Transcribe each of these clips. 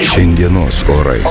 Šiandienos orai.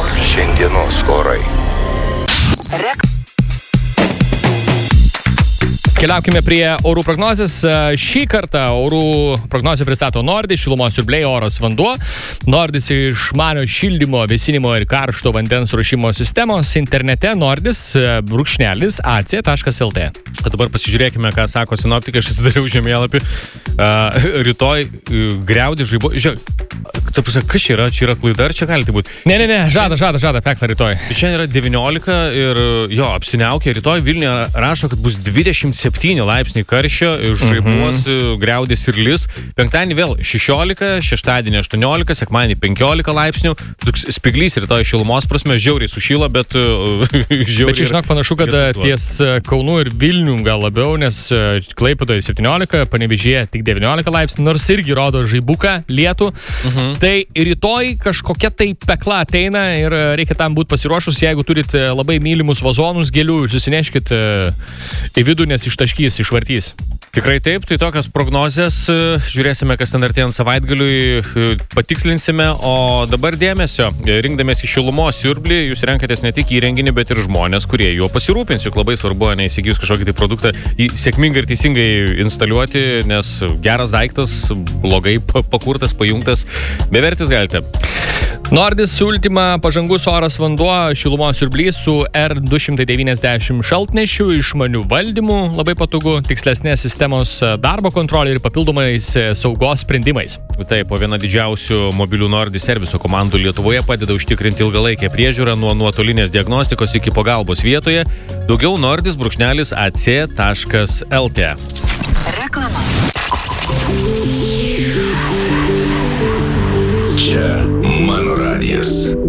Keliaukime prie orų prognozės. Šį kartą orų prognozę pristato Nordis, šilumos siurbliai, oras, vanduo. Nordis išmanio šildymo, vėsinimo ir karšto vandens ruošimo sistemos. Internete nordis.ac.lt. Dabar pasižiūrėkime, ką sako sinoptikai. Aš atsidariau žemėlapį. Rytoj griaudi žaibo. Žiūrėk, kas čia yra? Čia yra klaida, ar čia galite būti? Ne, žada peklą rytoj. Šiandien yra 19 ir apsiniaukė. Rytoj Vilniuje rašo, kad bus 27 laipsniai karščio, žaibuos, griaudės ir lis. Penktadienį vėl 16, šeštadienį 18, sekmadienį 15 laipsnių. Toks spiglys rytoj šilumos prasme, žiauriai sušyla, bet žiauriai. Bet čia, žinok, panašu, kad ties Kaunu ir Vilnių gal labiau, nes Klaipėdoje 17, Panevėžyje tik 19 laipsnių, nors irgi rodo žaibuką, lietų. Tai rytoj kažkokia tai pekla ateina ir reikia tam būti pasiruošus. Jeigu turit labai mylimus vazonus gėlių, susineškit į vidų, nes ištaškys, išvartys. Tikrai taip, tai tokios prognozės, žiūrėsime, kas ten artėjant savaitgaliui, patikslinsime, o dabar dėmesio, rinkdamėsi šilumos siurblį, jūs renkatės ne tik įrenginį, bet ir žmonės, kurie juo pasirūpins, juk labai svarbu, neįsigijus kažkokį tai produktą, jį sėkmingai ir teisingai instaliuoti, nes geras daiktas, blogai pakurtas, pajungtas, bevertis galite. Nordis Ultima, pažangus oras, vanduo, šilumos siurblys su R290 šaltnešiu, išmaniu valdymu, labai patogu, tikslesnės sistemos darbo kontrolė ir papildomais saugos sprendimais. Taip, o viena didžiausių mobilių Nordis serviso komandų Lietuvoje padeda užtikrinti ilgalaikę priežiūrą nuo nuotolinės diagnostikos iki pagalbos vietoje. Daugiau nordis.ac.lt. Reklama. Čia